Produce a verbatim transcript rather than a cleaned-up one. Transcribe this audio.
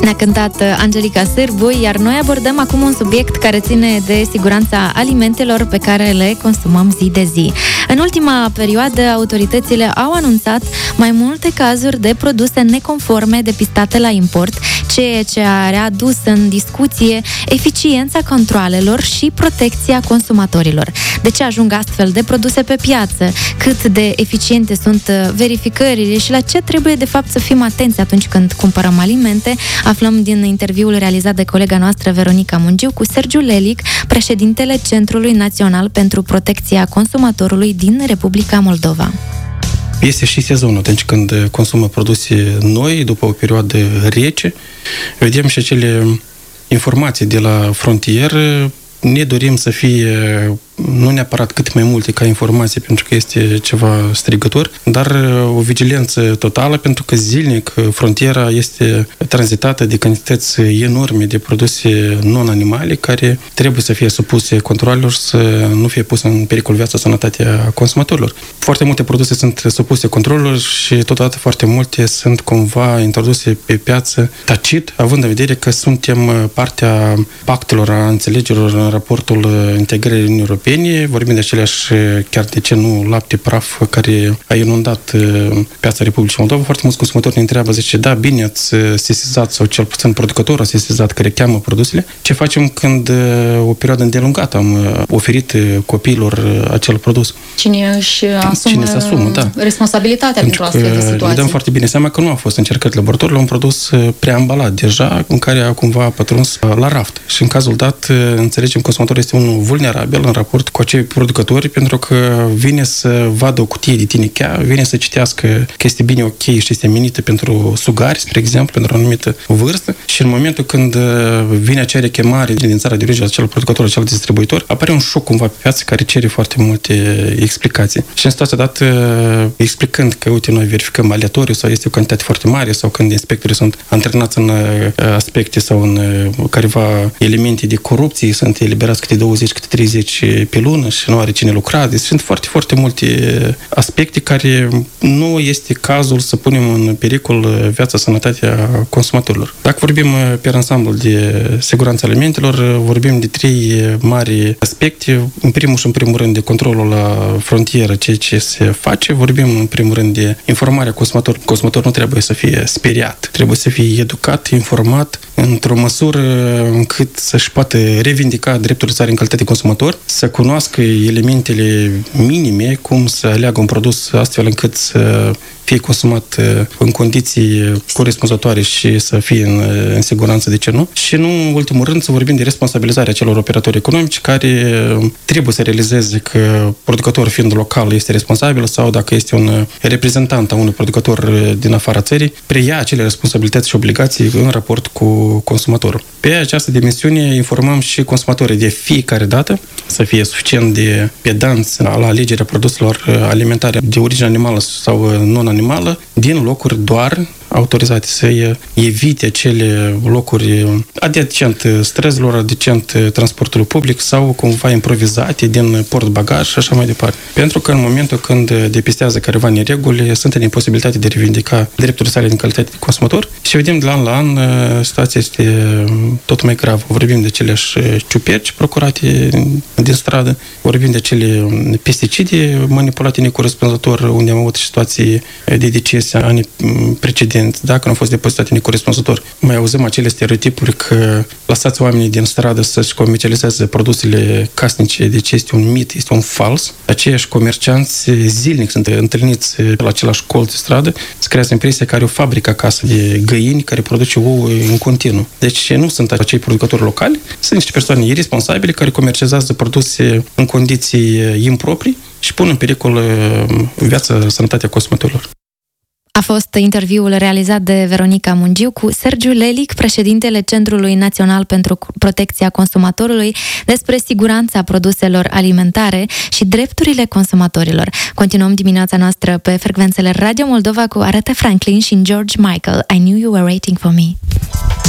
Ne-a cântat Angelica Sârbu, iar noi abordăm acum un subiect care ține de siguranța alimentelor pe care le consumăm zi de zi. În ultima perioadă, autoritățile au anunțat mai multe cazuri de produse neconforme depistate la import, ceea ce a adus în discuție eficiența controalelor și protecția consumatorilor. De ce ajung astfel de produse pe piață? Cât de eficiente sunt verificările și la ce trebuie de fapt să fim atenți atunci când cumpărăm alimente? Aflăm din interviul realizat de colega noastră Veronica Mungiu cu Sergiu Lelic, președintele Centrului Național pentru Protecția Consumatorului din Republica Moldova. Este și sezonul, atunci când consumă produse noi, după o perioadă rece, vedem și acele informații de la frontieră. Ne dorim să fie nu neapărat cât mai multe ca informații, pentru că este ceva strigător, dar o vigilență totală, pentru că zilnic frontiera este tranzitată de cantități enorme de produse non-animale care trebuie să fie supuse controlelor, să nu fie puse în pericol viața, sănătatea consumatorilor. Foarte multe produse sunt supuse controlelor și totodată foarte multe sunt cumva introduse pe piață tacit, având în vedere că suntem partea pactelor, a înțelegerilor în raportul integrării Uniunii Europene. Vorbim de aceleași, chiar de ce nu, lapte praf care a inundat piața Republicii Moldova. Foarte mulți consumatori ne întreabă, zice, da, bine, ați sesizat, sau cel puțin producătorul a sesizat că reclamă produsele. Ce facem când o perioadă îndelungată am oferit copiilor acel produs? Cine își asumă, Cine se asumă da. responsabilitatea pentru, pentru astfel de situații? Ne dăm foarte bine seama că nu a fost încercat laboratorul, un produs preambalat deja, în care a cumva pătruns la raft. Și în cazul dat, înțelegem, consumatorul este unul vulnerabil în raport cu acei producători, pentru că vine să vadă o cutie de tinichea, vine să citească că este bine ok și este menită pentru sugari, spre exemplu, pentru o anumită vârstă, și în momentul când vine acea rechemare din țara de origine, acel producător, acel distribuitor, apare un șoc cumva pe piață care cere foarte multe explicații. Și în situația dată, explicând că, uite, noi verificăm aleatoriu sau este o cantitate foarte mare sau când inspectorii sunt antrenați în aspecte sau în careva elemente de corupție, sunt eliberați câte douăzeci, câte treizeci pe lună și nu are cine lucra. Deci sunt foarte, foarte multe aspecte care nu este cazul să punem în pericol viața, sănătatea consumatorilor. Dacă vorbim pe ansamblu de siguranța alimentelor, vorbim de trei mari aspecte. În primul și în primul rând de controlul la frontieră, ceea ce se face. Vorbim în primul rând de informarea consumatorului. Consumatorul nu trebuie să fie speriat. Trebuie să fie educat, informat, într-o măsură încât să-și poată revindica dreptul sale în calitate de consumator, să cunoască elementele minime, cum să aleagă un produs astfel încât să fie consumat în condiții corespunzătoare și să fie în, în siguranță, de ce nu? Și nu, în ultimul rând, să vorbim de responsabilizarea celor operatori economici care trebuie să realizeze că producătorul fiind local este responsabil sau dacă este un reprezentant a unui producător din afara țării, preia acele responsabilități și obligații în raport cu consumatorul. Pe această dimensiune informăm și consumatorii de fiecare dată să fie suficient de pedanți la alegerea produselor alimentare de origine animală sau non-animală din locuri doar autorizate, să evite acele locuri adjacent străzilor, adjacent transportului public sau cumva improvizate din portbagaj și așa mai departe. Pentru că în momentul când depistează careva nereguli, sunt în imposibilitate de reivindica drepturile sale în calitate de consumator și vedem de la an la an situația este tot mai gravă. Vorbim de aceleași ciuperci procurate din stradă, vorbim de acele pesticide manipulate necorespunzător, unde am avut situații de decese anii precedenți. Dacă nu au fost depozitate necorespunzător, mai auzim acele stereotipuri că lăsați oamenii din stradă să-și comercializeze produsele casnice, deci este un mit, este un fals. Aceiași comercianți zilnic sunt întâlniți la același colț de stradă, se creează impresia că are o fabrică acasă de găini care produce ouă în continuu. Deci nu sunt acei producători locali, sunt niște persoane irresponsabile care comercializează produse în condiții improprii și pun în pericol viața, sănătatea consumatorilor. A fost interviul realizat de Veronica Mungiu cu Sergiu Lelic, președintele Centrului Național pentru Protecția Consumatorului, despre siguranța produselor alimentare și drepturile consumatorilor. Continuăm dimineața noastră pe frecvențele Radio Moldova cu Aretha Franklin și George Michael. I knew you were waiting for me.